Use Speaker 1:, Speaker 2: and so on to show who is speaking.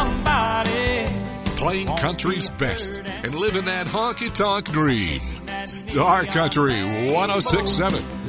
Speaker 1: somebody.
Speaker 2: Playing country's best and living that honky-tonk dream. Star Country 106.7.